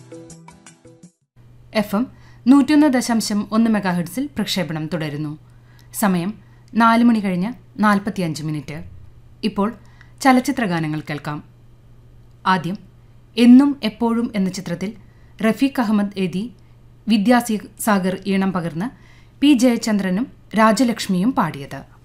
FM 101.1 മെഗാഹെർട്സിൽ പ്രക്ഷേപണം തുടരുന്നു. സമയം 4:45. ഇപ്പോൾ ചലച്ചിത്രഗാനങ്ങൾ കേൾക്കാം. ആദ്യം എന്നും എപ്പോഴും എന്ന ചിത്രത്തിൽ റഫീഖ് അഹമ്മദ് എഴുതി വിദ്യാസാഗർ ഈണം പകർന്ന് പി ജയചന്ദ്രനും രാജലക്ഷ്മിയും പാടിയത്.